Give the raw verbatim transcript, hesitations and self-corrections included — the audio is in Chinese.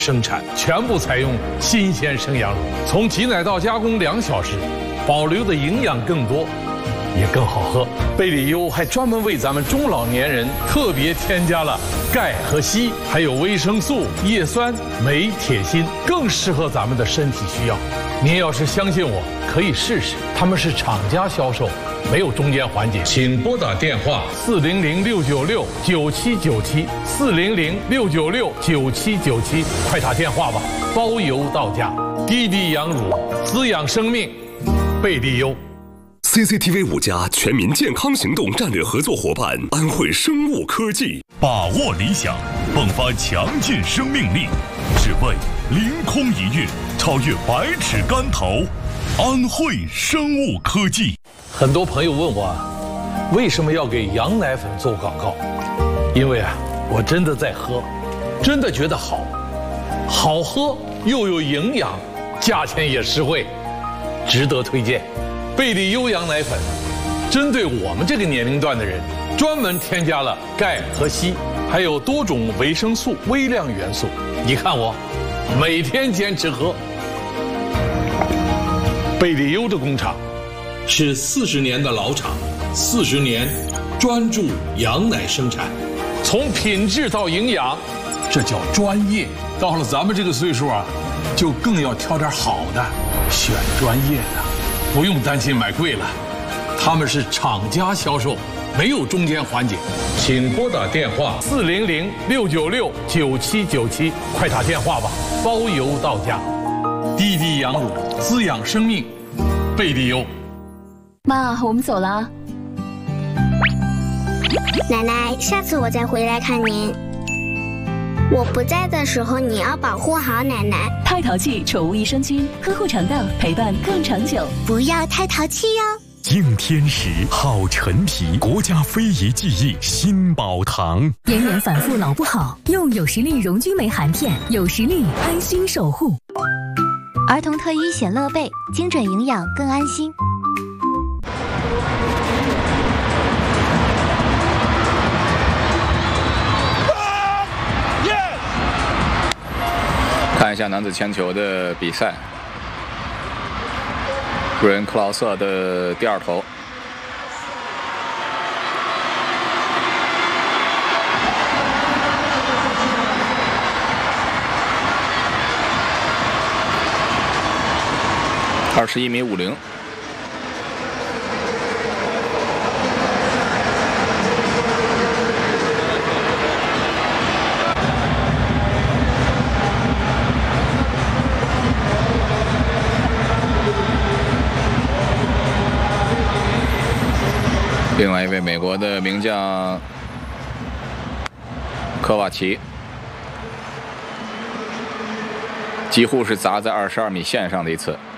生产，全部采用新鲜生羊乳，从挤奶到加工两小时，保留的营养更多，也更好喝。贝里优还专门为咱们中老年人特别添加了钙和硒，还有维生素、叶酸、镁、铁、锌，更适合咱们的身体需要。您要是相信我，可以试试，他们是厂家销售，没有中间环节。请拨打电话四零零六九六九七九七四零零六九六九七九七，快打电话吧，包邮到家。滴滴羊乳，滋养生命，贝利优。 C C T V 五家全民健康行动战略合作伙伴安慧生物科技， 把握理想，迸发强劲生命力，只为凌空一跃，超越百尺竿头。安慧生物科技。 很多朋友问我，为什么要给羊奶粉做广告？因为啊，我真的在喝，真的觉得好，好喝又有营养，价钱也实惠，值得推荐。贝利优羊奶粉针对我们这个年龄段的人，专门添加了钙和硒，还有多种维生素、微量元素。你看我，每天坚持喝。贝利优的工厂是四十年的老厂，四十年专注羊奶生产，从品质到营养，这叫专业。到了咱们这个岁数啊，就更要挑点好的，选专业的。不用担心买贵了，他们是厂家销售，没有中间环节。请拨打电话四零零六九六九七九七，快打电话吧，包邮到家。滴滴羊乳，滋养生命，贝利优。 妈，我们走了。 奶奶，下次我再回来看您。我不在的时候，你要保护好奶奶。 太淘气宠物益生菌，呵护肠道，陪伴更长久。 不要太淘气哟。 硬天石好陈皮，国家非遗技艺新宝堂。 炎炎反复老不好，用有实力溶菌酶含片，有实力安心守护。 儿童特医显乐贝，精准营养更安心。 看一下男子铅球的比赛，瑞恩·克劳瑟的第二投。二十一米五零。另外一位美国的名将科瓦奇，几乎是砸在二十二米线上的一次。